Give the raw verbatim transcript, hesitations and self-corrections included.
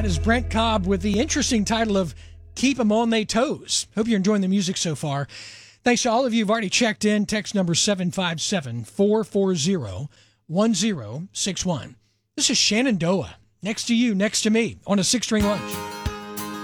That is Brent Cobb with the interesting title of Keep 'Em on They Toes. Hope you're enjoying the music so far. Thanks to all of you who've already checked in. Text number seven five seven, four four zero, one zero six one. This is Shenandoah, next to you, next to me, on a six-string lunch.